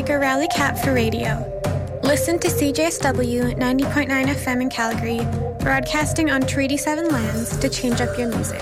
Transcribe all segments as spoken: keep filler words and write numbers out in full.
Tiger Rally Cat for radio. Listen to C J S W ninety point nine F M in Calgary, broadcasting on Treaty seven lands to change up your music.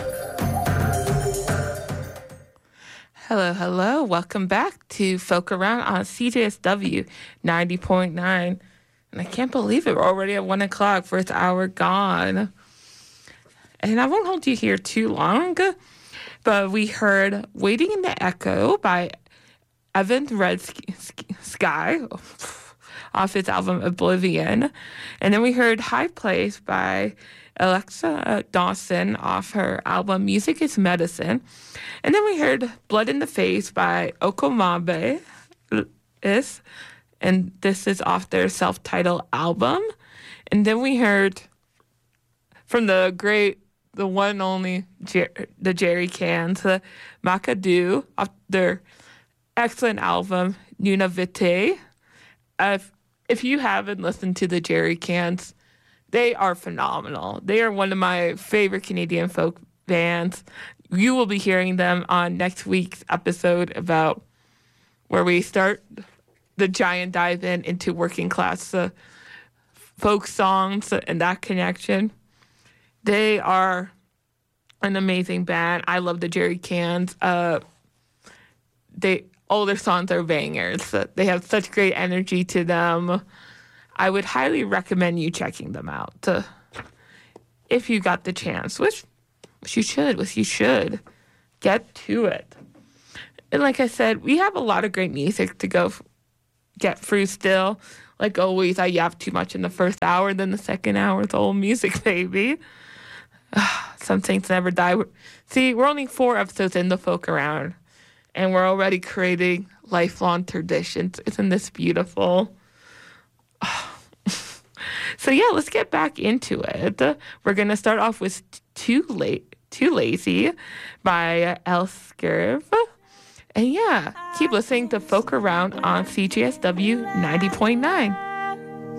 Hello, hello. Welcome back to Folk Around on C J S W ninety point nine. And I can't believe it. We're already at one o'clock. First hour gone. And I won't hold you here too long. But we heard Waiting in the Echo by Evan Red Sky off his album Oblivion. And then we heard High Place by Alexa Dawson off her album Music is Medicine. And then we heard Blood in the Face by Okomabe is, and this is off their self-titled album. And then we heard from the great, the one and only, Jer- the Jerry Cans, uh, Macadoo off their excellent album Nuna Vitae. Uh, if, if you haven't listened to the Jerry Cans, they are phenomenal. They are one of my favorite Canadian folk bands. You will be hearing them on next week's episode about where we start the giant dive in into working class uh, folk songs and that connection. They are an amazing band. I love the Jerry Cans. Uh, they all their songs are bangers. They have such great energy to them. I would highly recommend you checking them out uh, if you got the chance, which, which you should, which you should. Get to it. And like I said, we have a lot of great music to go f- get through still. Like always, I yap too much in the first hour, then the second hour is all music, baby. Some Saints Never Die. See, we're only four episodes in the Folk Around, and we're already creating lifelong traditions. Isn't this beautiful? So yeah, let's get back into it. We're gonna start off with "Too Late, Too Lazy" by Elskirv, and yeah, keep listening to Folk Around on C J S W ninety point nine.